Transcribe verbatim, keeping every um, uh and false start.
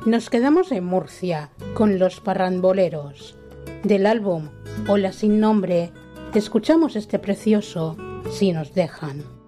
Nos quedamos en Murcia con Los Parramboleros. Del álbum Hola sin nombre, escuchamos este precioso Si nos dejan.